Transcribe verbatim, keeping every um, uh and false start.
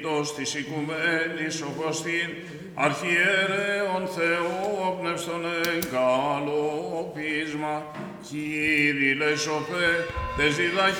Τος της οικουμένης όπως την αρχιερέων Θεού πνεύστον εγκαλοπίσμα, Κύριε λεσοπέ, τες διδαχές